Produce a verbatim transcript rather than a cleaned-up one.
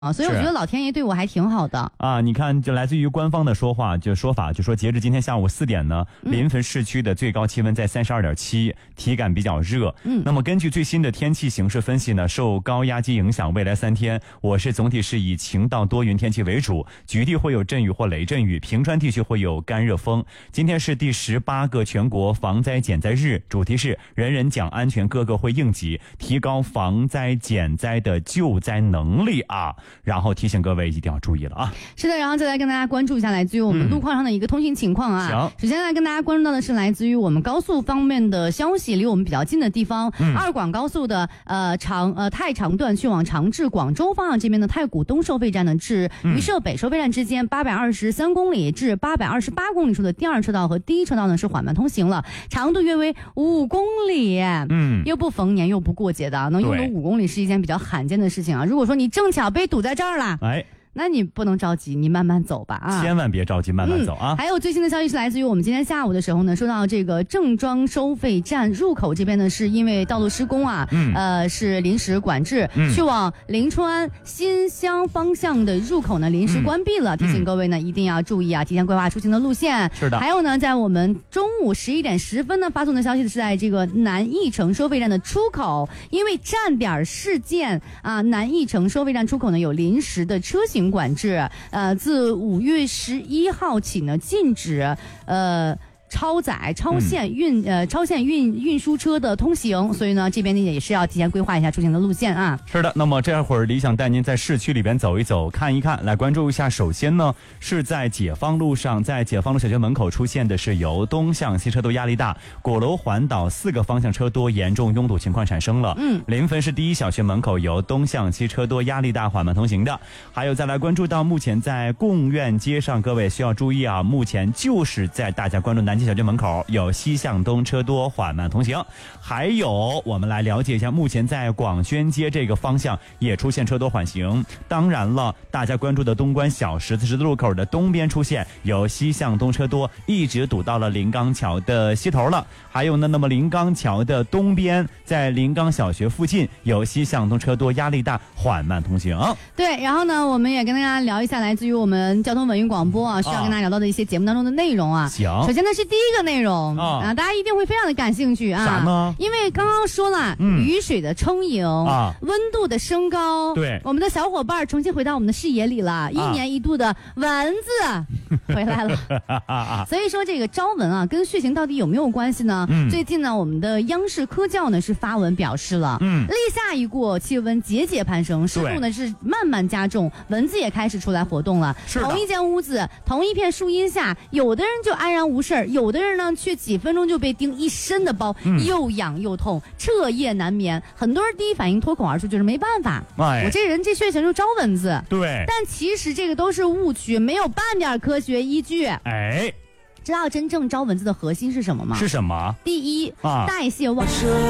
啊，所以我觉得老天爷对我还挺好的啊。你看，就来自于官方的说话，就说法，就说截至今天下午四点呢，临汾市区的最高气温在三十二点七，体感比较热。嗯，那么根据最新的天气形势分析呢，受高压机影响，未来三天我市总体是以晴到多云天气为主，局地会有阵雨或雷阵雨，平川地区会有干热风。今天是第十八个全国防灾减灾日，主题是人人讲安全，个个会应急，提高防灾减灾的救灾能力啊。然后提醒各位一定要注意了啊！ 是的，然后再来跟大家关注一下来自于我们路况上的一个通行情况啊。 行， 首先来跟大家关注到的是来自于我们高速方面的消息，离我们比较近的地方，嗯、二广高速的呃长呃太长段去往长治广州方向这边的太谷东收费站呢至榆社北收费站之间八百二十三公里至八百二十八公里处的第二车道和第一车道呢是缓慢通行了，长度约为五公里。嗯，又不逢年又不过节的，能拥有五公里是一件比较罕见的事情啊。如果说你正巧被堵在这儿了， 哎。 那你不能着急，你慢慢走吧啊！ 千万别着急，慢慢走啊、 嗯！还有最新的消息是来自于我们今天下午的时候呢，收到这个郑庄收费站入口这边呢，是因为道路施工啊，嗯、呃是临时管制，嗯、去往临川新乡方向的入口呢临时关闭了，嗯、提醒各位呢一定要注意啊，提前规划出行的路线。 是的。 还有呢，在我们中午十一点十分呢发送的消息是在这个南义城收费站的出口，因为站点事件啊，南义城收费站出口呢有临时的车型管制。呃，自五月十一号起呢，禁止呃超载、超限运、嗯、呃超限运运输车的通行，所以呢，这边呢也是要提前规划一下出行的路线啊。 是的，那么这会儿理想带您在市区里边走一走、看一看，来关注一下。首先呢，是在解放路上，在解放路小学门口出现的是由东向西车多压力大，鼓楼环岛四个方向车多，严重拥堵情况产生了。嗯，临汾市第一小学门口由东向西车多压力大，缓慢通行的。还有再来关注到目前在贡院街上，各位需要注意啊，目前就是在大家关注南京小学门口有西向东车多，缓慢通行。还有我们来了解一下，目前在广宣街这个方向也出现车多缓行。当然了，大家关注的东关小十字十字路口的东边出现有西向东车多，一直堵到了临钢桥的西头了。还有呢，那么临钢桥的东边，在临钢小学附近有西向东车多，压力大，缓慢通行。 对，然后呢，我们也跟大家聊一下来自于我们交通文娱广播啊，需要跟大家聊到的一些节目当中的内容啊。 行， 首先呢是第一个内容 啊, 啊，大家一定会非常的感兴趣啊。 啥呢？ 因为刚刚说了，嗯、雨水的充盈啊，温度的升高， 对， 我们的小伙伴重新回到我们的视野里了。啊、一年一度的蚊子回来了，所以说这个招蚊啊，跟血型到底有没有关系呢？嗯、最近呢，我们的央视科教呢是发文表示了，嗯，立夏一过，气温节节攀升，湿度呢是慢慢加重，蚊子也开始出来活动了。同一间屋子，同一片树荫下，有的人就安然无事，有的人呢却几分钟就被叮一身的包，嗯、又痒又痛，彻夜难眠。很多人第一反应脱口而出就是没办法，哎、我这人这血型就招蚊子。 对， 但其实这个都是误区，没有半点科学依据。 哎， 知道真正招蚊子的核心是什么吗？ 是什么？ 第一，啊、代谢旺盛。